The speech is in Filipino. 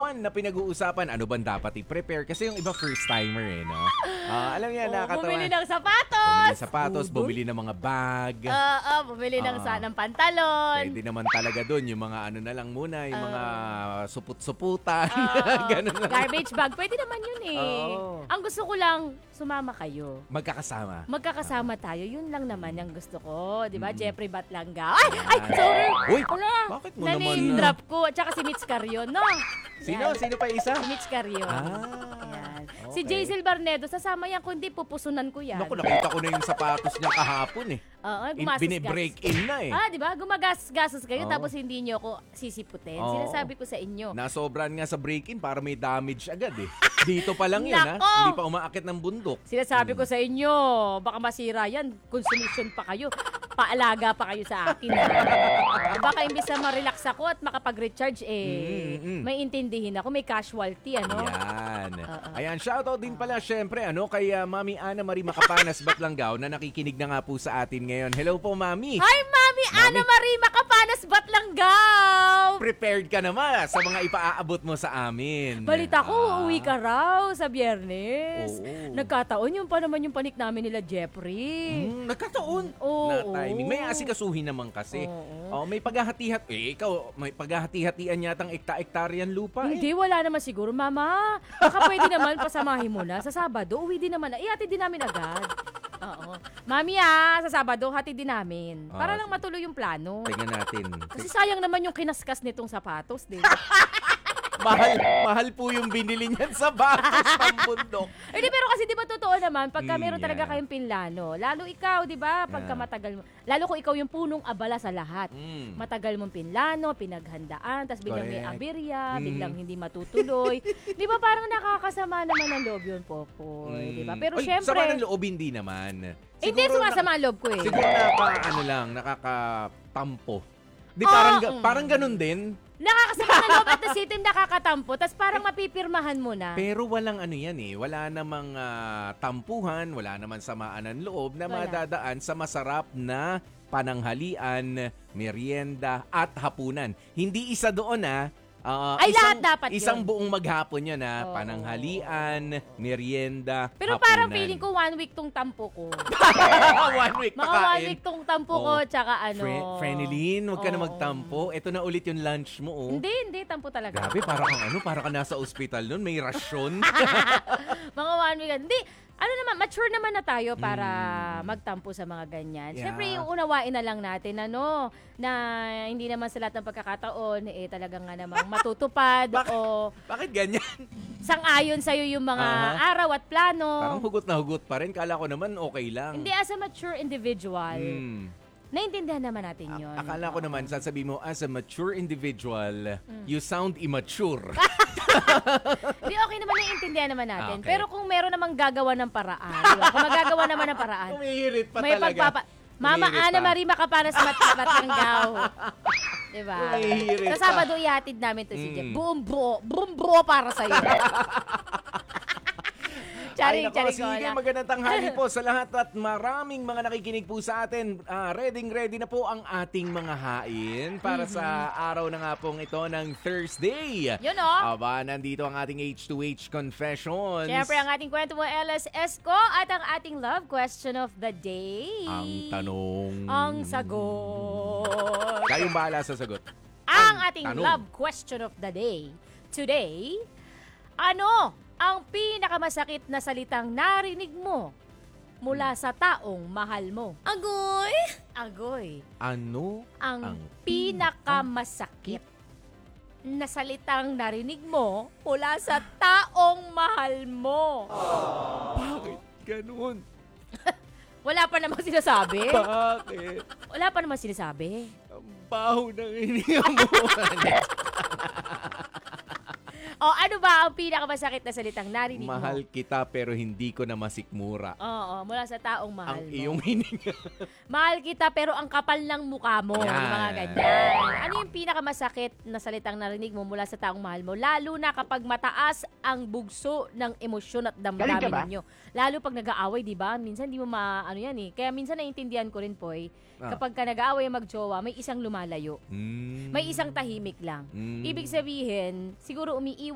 one na pinag-uusapan, ano bang dapat i-prepare? Kasi yung iba first-timer no? Alam niya, nakakatawa. Bumili ng sapatos. Bumili ng mga bag. Bumili ng pantalon. Pwede naman talaga dun, yung mga ano na lang muna, yung mga suput-suputan. Ganun lang. Garbage bag, pwede naman yun Ang gusto ko lang, sumama kayo. Magkakasama tayo, yun lang naman yung gusto ko. Diba? Jeffrey Batlanga. Ay, sorry! Uy, wala. Bakit mo naman? Na-name drop ko. At saka si Mitch Carrion, no? Sino? Sino pa isa? Si Mitch Carrion. Ayan. Okay. Si Jaisel Barnedo, sasama yan, kundi pupusunan ko yan. Naku, nakita ko na yung sapatos niya kahapon Bine-break in na diba? Gumagasgasos kayo tapos hindi nyo ako sisiputin. Sinasabi ko sa inyo. Nasobran nga sa break-in para may damage agad Dito pa lang yun Nako! Hindi pa umaakit ng bundok. Sinasabi ko sa inyo, baka masira yan. Consumption pa kayo. Paalaga pa kayo sa akin. Baka imbis na ma-relax ako at makapag-recharge may intindihin ako. May casualty, Yan. Ayan, shoutout din pala syempre kay Mami Ana Marie Macapanas Batlanggaw na nakikinig na nga po sa atin ngayon. Hello po, Mami. Hi, Mami Ana Marie Macapanas Batlanggaw. Prepared ka naman sa mga ipaaabot mo sa amin. Balita ko, uuwi ka raw sa Biyernes. Oo. Nagkataon yung pa naman yung panik namin nila Jeffrey. Nagkataon na timing. May asikasuhin naman kasi. May paghahati-hati. Ikaw, may paghahati-hatian yatang ekta-ektaryan lupa. Hindi, wala naman siguro, Mama. Baka pwede naman pasamahin mo na. Sa Sabado, uwi din naman. Ihatid din namin agad. Mami sa Sabado, hatid din namin. Para lang matuloy yung plano. Tingnan natin. Kasi sayang naman yung kinaskas nitong sapatos, din. Mahal po yung binili niyan sa batos ng bundok. Hindi, pero kasi di ba totoo naman, pagka meron talaga kayong pinlano, lalo ikaw, di ba, pagka matagal mo, lalo kung ikaw yung punong abala sa lahat. Matagal mong pinlano, pinaghandaan, tas biglang may aberya, biglang hindi matutuloy. Di ba parang nakakasama naman ang loob yun, Popoy, di ba? Pero syempre, sama ng loob hindi naman. Hindi sumasama ang loob ko Siguro nakakatampo. Di parang ganun din. Nakakasama ng loob at the same time nakakatampo, tas parang mapipirmahan mo na. Pero walang wala namang tampuhan, wala namang samaan ng loob na madadaan sa masarap na pananghalian, merienda at hapunan. Hindi isa doon lahat dapat isang yun. buong maghapon yun pananghalian, merienda, pero hapunan. Parang feeling ko 1 week tong tampo ko. 1 week mga 1 week tong tampo ko, tsaka Frenilyn, huwag ka na magtampo. Ito na ulit yung lunch mo. Hindi, tampo talaga. Grabe, para ka nasa ospital nun, may rasyon. Mga 1 week. Hindi, mature naman na tayo para magtampo sa mga ganyan. Yeah. Siyempre, unawain na lang natin, na hindi naman sa lahat ng pagkakataon, talagang nga namang matutupad Bakit ganyan? Sang-ayon sa'yo yung mga araw at plano. Parang hugot na hugot pa rin. Kala ko naman okay lang. Hindi, as a mature individual, naintindihan naman natin yun. Akala ko naman, sasabihin mo, as a mature individual, you sound immature. Hindi, okay naman, naiintindihan naman natin. Okay. Pero kung meron namang gagawa ng paraan, diba? Kung magagawa naman ng paraan, Umihirit pa may talaga. Mama Umihirit Ana pa. Marie Macapanas Batlanggaw. Diba? Umihirit Sa Sabado, ihatid namin to si Jeff. Buong buo para sa'yo. Charing Sige, wala. magandang tanghali po sa lahat at maraming mga nakikinig po sa atin. Ready na po ang ating mga hain para sa araw na nga pong ito ng Thursday. Yun Aba, nandito ang ating H2H Confessions. Siyempre, ang ating kwento mo, LSS ko, at ang ating love question of the day. Ang tanong. Ang sagot. Kayong bahala sa sagot. Ang ating tanong. love question of the day. Today, ano ang pinakamasakit na salitang narinig mo mula sa taong mahal mo? Agoy. Ano Ang pinakamasakit na salitang narinig mo mula sa taong mahal mo? Bakit ganun? Wala pa namang sinasabi. Bakit? Wala pa namang sinasabi. Ang baho ng hininga mo. Ano ba ang pinakamasakit na salitang narinig mo? Mahal kita pero hindi ko na masikmura. Oo, mula sa taong mahal Ang mo. iyong hininga. Mahal kita pero ang kapal ng mukha mo. Yan. Yung mga ganyan. Ano yung pinakamasakit na salitang narinig mo mula sa taong mahal mo? Lalo na kapag mataas ang bugso ng emosyon at damdamin ninyo. Lalo pag nag-aaway, di ba? Minsan di mo Kaya minsan naiintindihan ko rin, Poy. Kapag ka nag-aaway mag-jowa, may isang lumalayo. May isang tahimik lang. Ibig sabihin, siguro umiiwas